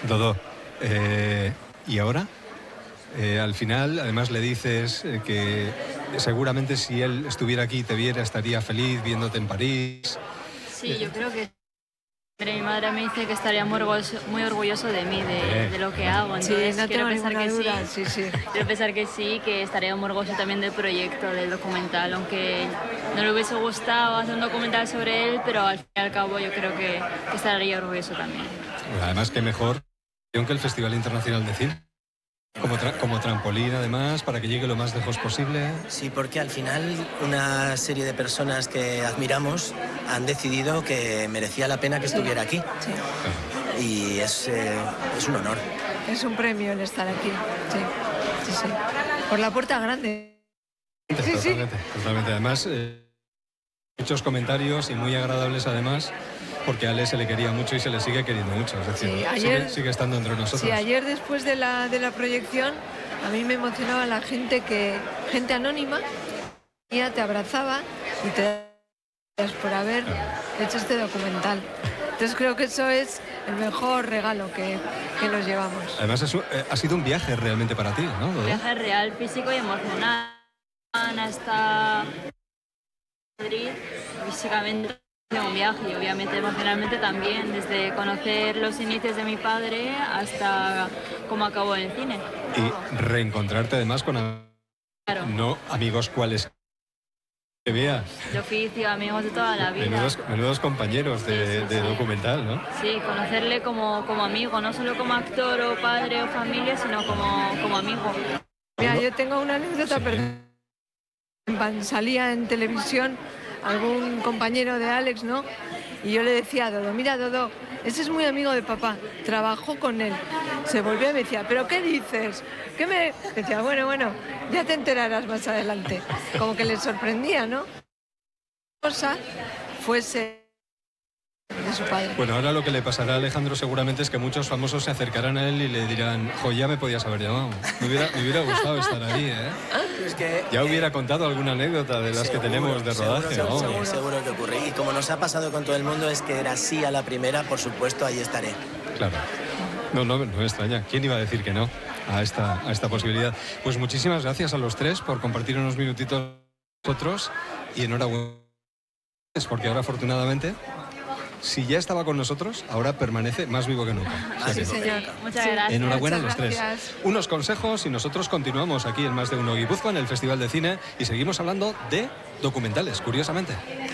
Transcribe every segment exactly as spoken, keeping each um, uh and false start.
Dodó, eh, ¿y ahora? Eh, al final, además le dices eh, que seguramente si él estuviera aquí y te viera estaría feliz viéndote en París. Sí, yo creo que mi madre me dice que estaría muy orgulloso, muy orgulloso de mí, de, de lo que hago. Entonces, sí, no quiero tengo pensar que duda. sí. Sí, sí. Quiero pensar que sí, que estaría muy orgulloso también del proyecto, del documental, aunque no le hubiese gustado hacer un documental sobre él, pero al fin y al cabo yo creo que, que estaría orgulloso también. Bueno, además, qué mejor que el Festival Internacional de Cine. Como, tra como trampolín, además, para que llegue lo más lejos posible. Sí, porque al final una serie de personas que admiramos han decidido que merecía la pena que estuviera aquí. Sí. Y es, eh, es un honor. Es un premio el estar aquí. Sí, sí, sí. Por la puerta grande. Sí, sí. Totalmente, totalmente. Además, eh, muchos comentarios y muy agradables, además. Porque a Ale se le quería mucho y se le sigue queriendo mucho. Es decir, sí, ayer, sigue, sigue estando entre nosotros. Sí, ayer después de la, de la proyección, a mí me emocionaba la gente que gente anónima ya te abrazaba y te gracias por haber hecho este documental. Entonces creo que eso es el mejor regalo que, que nos llevamos. Además, es, eh, ha sido un viaje realmente para ti, ¿no? Un viaje real, físico y emocional. Hasta Madrid, físicamente. Un viaje y obviamente emocionalmente también, desde conocer los inicios de mi padre hasta cómo acabó en el cine. Y reencontrarte además con claro. no amigos cuales que veas. De oficio, amigos de toda la vida. Menudos, menudos compañeros de, sí, sí, de sí. documental, ¿no? Sí, conocerle como, como amigo, no solo como actor o padre o familia, sino como, como amigo. Mira, yo tengo una anécdota, sí. pero salía en televisión algún compañero de Alex, ¿no? Y yo le decía a Dodo, mira Dodo, ese es muy amigo de papá, trabajó con él. Se volvió y me decía, ¿pero qué dices? ¿Qué me...? Decía, bueno, bueno, ya te enterarás más adelante. Como que le sorprendía, ¿no? Cosa fuese de su padre. Bueno, ahora lo que le pasará a Alejandro seguramente es que muchos famosos se acercarán a él y le dirán, jo, ya me podías haber llamado. Me hubiera, me hubiera gustado estar ahí, ¿eh? Es que, ya eh, hubiera contado alguna anécdota de las seguro, que tenemos de rodaje. Seguro, ¿no? seguro, seguro que ocurre. Y como nos ha pasado con todo el mundo, es que era sí a la primera, por supuesto, ahí estaré. Claro. No, no, no me extraña. ¿Quién iba a decir que no a esta, a esta posibilidad? Pues muchísimas gracias a los tres por compartir unos minutitos con nosotros y enhorabuena, porque ahora afortunadamente, si ya estaba con nosotros, ahora permanece más vivo que nunca. Ah, sí, señor. Muchas gracias. Enhorabuena a los Muchas tres. gracias. Unos consejos y nosotros continuamos aquí en Más de Uno Guipúzcoa, en el Festival de Cine, y seguimos hablando de documentales, curiosamente.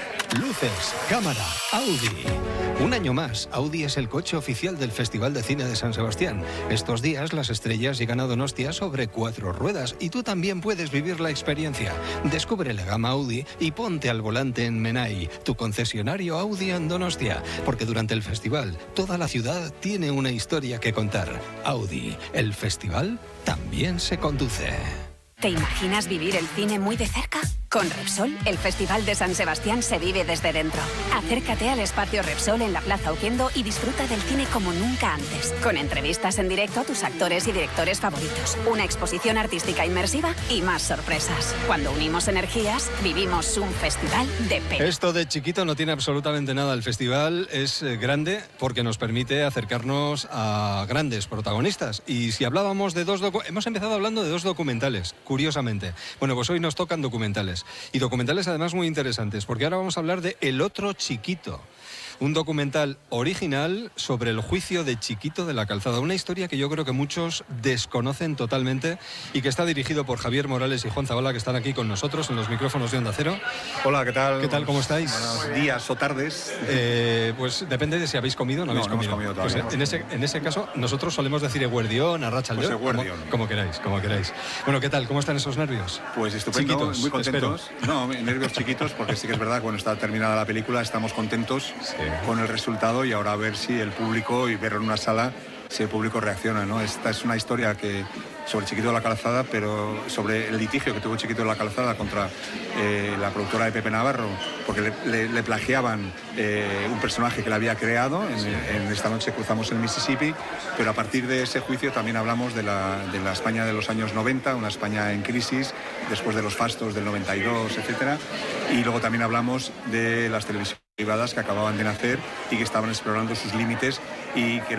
Luces, cámara, Audi. Un año más, Audi es el coche oficial del Festival de Cine de San Sebastián. Estos días las estrellas llegan a Donostia sobre cuatro ruedas y tú también puedes vivir la experiencia. Descubre la gama Audi y ponte al volante en Menai, tu concesionario Audi en Donostia, porque durante el festival toda la ciudad tiene una historia que contar. Audi, el festival también se conduce. ¿Te imaginas vivir el cine muy de cerca? Con Repsol, el Festival de San Sebastián se vive desde dentro. Acércate al espacio Repsol en la Plaza Oquendo y disfruta del cine como nunca antes. Con entrevistas en directo a tus actores y directores favoritos, una exposición artística inmersiva y más sorpresas. Cuando unimos energías, vivimos un festival de pena. Esto de chiquito no tiene absolutamente nada. El festival es grande porque nos permite acercarnos a grandes protagonistas. Y si hablábamos de dos... Docu- hemos empezado hablando de dos documentales, curiosamente. Bueno, pues hoy nos tocan documentales. Y documentales además muy interesantes, porque ahora vamos a hablar de El otro Chiquito. Un documental original sobre el juicio de Chiquito de la Calzada. Una historia que yo creo que muchos desconocen totalmente y que está dirigido por Javier Morales y Juan Zabala, que están aquí con nosotros en los micrófonos de Onda Cero. Hola, ¿qué tal? ¿Qué tal? ¿Cómo estáis? Buenos días o tardes. Eh, pues depende de si habéis comido o no, no habéis no comido. Hemos comido todavía. Pues en, ese, en ese caso, nosotros solemos decir eguerdión, arrachaldeón, pues como, como queráis, como queráis. Bueno, ¿qué tal? ¿Cómo están esos nervios? Pues estupendo, chiquitos, muy contentos. Espero. No, nervios chiquitos, porque sí que es verdad que cuando está terminada la película estamos contentos sí. con el resultado y ahora a ver si el público, y verlo en una sala, si el público reacciona, ¿no? Esta es una historia que sobre Chiquito de la Calzada, pero sobre el litigio que tuvo Chiquito de la Calzada contra eh, la productora de Pepe Navarro, porque le, le, le plagiaban eh, un personaje que le había creado en, sí. en Esta noche cruzamos el Mississippi, pero a partir de ese juicio también hablamos de la, de la España de los años noventa, una España en crisis, después de los fastos del noventa y dos, etcétera, y luego también hablamos de las televisiones privadas que acababan de nacer y que estaban explorando sus límites y que